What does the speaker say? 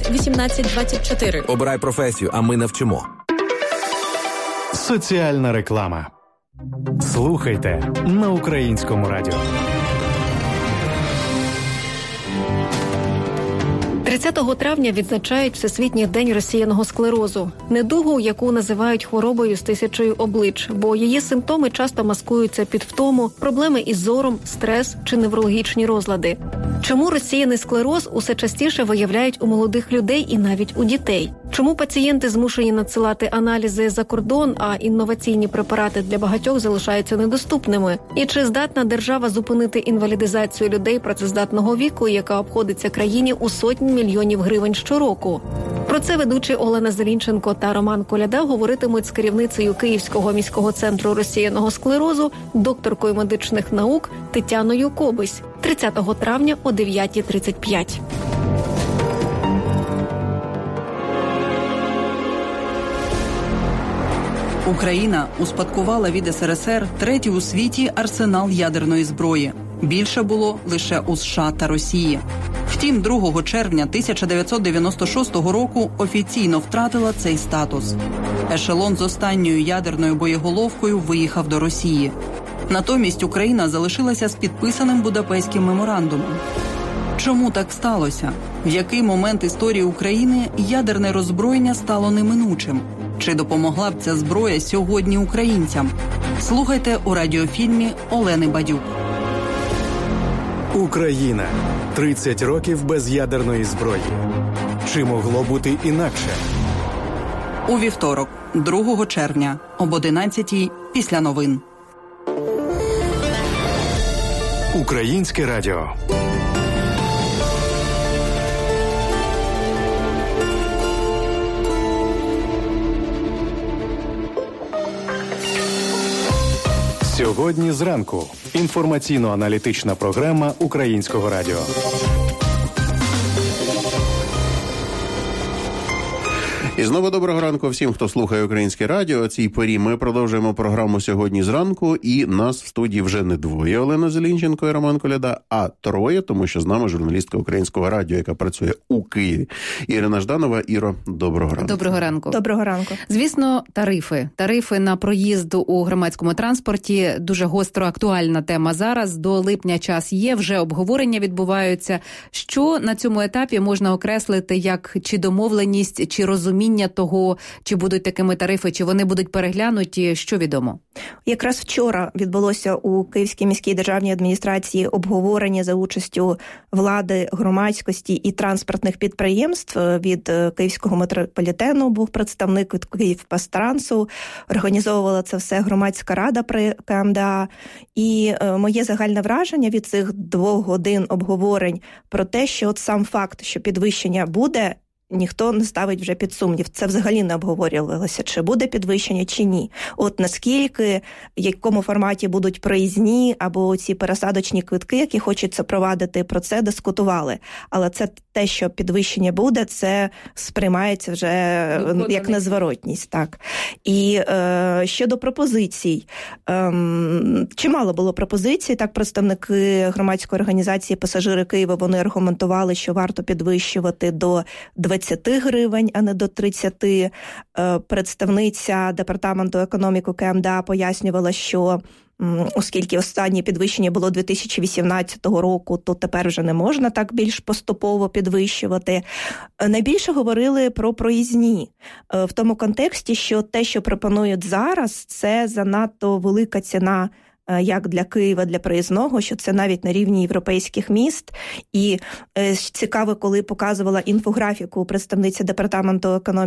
1824. Обирай професію, а ми навчимо. Соціальна реклама. Слухайте на Українському радіо. 30 травня відзначають Всесвітній день розсіяного склерозу. Недугу, яку називають хворобою з тисячою облич, бо її симптоми часто маскуються під втому, проблеми із зором, стрес чи неврологічні розлади. Чому розсіяний склероз усе частіше виявляють у молодих людей і навіть у дітей? Чому пацієнти змушені надсилати аналізи за кордон, а інноваційні препарати для багатьох залишаються недоступними? І чи здатна держава зупинити інвалідизацію людей працездатного віку, яка обходиться країні у сотні мільйонів гривень щороку? Про це ведучі Олена Зелінченко та Роман Коляда говоритимуть з керівницею Київського міського центру розсіяного склерозу, докторкою медичних наук Тетяною Кобись 30 травня о 9:35. Україна успадкувала від СРСР третій у світі арсенал ядерної зброї. Більше було лише у США та Росії. Втім, 2 червня 1996 року офіційно втратила цей статус. Ешелон з останньою ядерною боєголовкою виїхав до Росії. Натомість Україна залишилася з підписаним Будапештським меморандумом. Чому так сталося? В який момент історії України ядерне роззброєння стало неминучим? Чи допомогла б ця зброя сьогодні українцям? Слухайте у радіофільмі Олени Бадюк. Україна. 30 років без ядерної зброї. Чи могло бути інакше? У вівторок, 2 червня, об 11:00 після новин. Українське радіо. Сьогодні зранку. Інформаційно-аналітична програма Українського радіо. І знову доброго ранку всім, хто слухає Українське радіо. О цій порі ми продовжуємо програму сьогодні зранку, і нас в студії вже не двоє, Олена Зелінченко і Роман Коляда, а троє, тому що з нами журналістка Українського радіо, яка працює у Києві. Ірина Жданова. Іро, доброго ранку. Доброго ранку. Доброго ранку. Звісно, тарифи на проїзд у громадському транспорті – дуже гостро актуальна тема зараз. До липня час є, вже обговорення відбуваються. Що на цьому етапі можна окреслити як чи домовленість, чи розуміння того, чи будуть такими тарифи, чи вони будуть переглянуті, що відомо? Якраз вчора відбулося у Київській міській державній адміністрації обговорення за участю влади, громадськості і транспортних підприємств. Від Київського метрополітену був представник, від Київпастрансу. Організовувала це все громадська рада при КМДА. І моє загальне враження від цих 2 годин обговорень про те, що от сам факт, що підвищення буде, ніхто не ставить вже під сумнів. Це взагалі не обговорювалося, чи буде підвищення, чи ні. От наскільки, в якому форматі будуть проїзні або ці пересадочні квитки, які хочеться провадити, про це дискутували. Але це те, що підвищення буде, це сприймається вже як незворотність. Так. І щодо пропозицій. Чимало було пропозицій. Так, представники громадської організації «Пасажири Києва», вони аргументували, що варто підвищувати до 20 гривень, а не до 30. Представниця Департаменту економіки КМДА пояснювала, що оскільки останнє підвищення було 2018 року, то тепер вже не можна так більш поступово підвищувати. Найбільше говорили про проїзні. В тому контексті, що те, що пропонують зараз, це занадто велика ціна як для Києва, для проїзного, що це навіть на рівні європейських міст. І цікаво, коли показувала інфографіку представниця Департаменту економіки